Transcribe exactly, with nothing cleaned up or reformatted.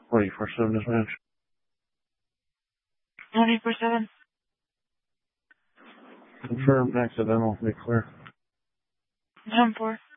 twenty-four seven dispatch. twenty-four seven. Confirmed accidental, be clear. ten four.